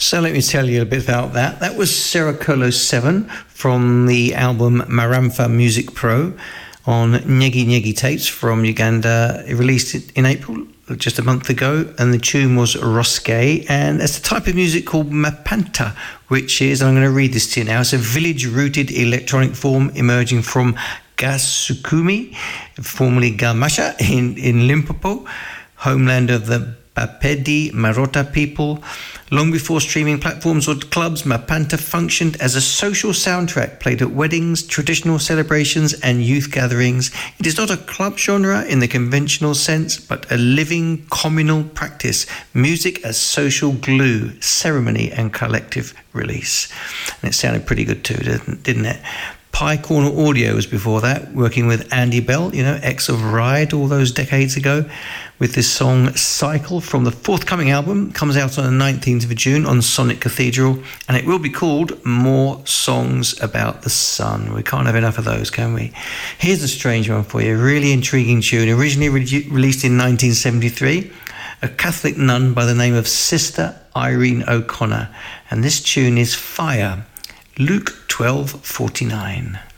So let me tell you a bit about that. That was Seracolo 7 from the album Maramfa Music Pro on Nyegi Nyegi tapes from Uganda. It released it in April, just a month ago, and the tune was Roske, and it's a type of music called Mapanta, which is, I'm going to read this to you now, it's a village-rooted electronic form emerging from Gasukumi, formerly Gamasha, in Limpopo, homeland of the Bapedi Marota people. Long before streaming platforms or clubs, Mapanta functioned as a social soundtrack played at weddings, traditional celebrations, and youth gatherings. It is not a club genre in the conventional sense, but a living communal practice. Music as social glue, ceremony, and collective release. And it sounded pretty good too, didn't it? Pie Corner Audio was before that, working with Andy Bell, ex of Ride all those decades ago, with this song Cycle from the forthcoming album. Comes out on the 19th of June on Sonic Cathedral, and it will be called More Songs About the Sun. We can't have enough of those, can we? Here's a strange one for you, a really intriguing tune, originally released in 1973, a Catholic nun by the name of Sister Irene O'Connor, and this tune is Fire, Luke 12:49.